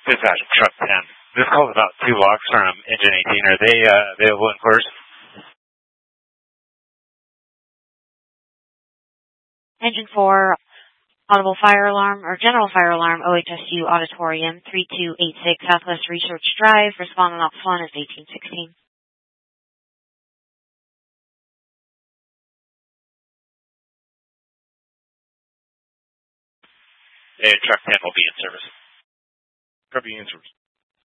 Dispatch Truck 10. This call is about 2 blocks from Engine 18. Are they available in quarters? Engine 4, audible fire alarm, or general fire alarm, OHSU Auditorium, 3286 Southwest Research Drive. Responding Ops 1 is 1816. Truck 10 will be in service. Copy in service.